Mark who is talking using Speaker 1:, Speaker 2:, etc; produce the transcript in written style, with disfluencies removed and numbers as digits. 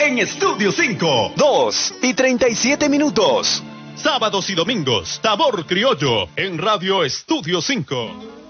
Speaker 1: en Estudio 5.
Speaker 2: 2:37.
Speaker 1: Sábados y domingos, Sabor Criollo en Radio Estudio 5.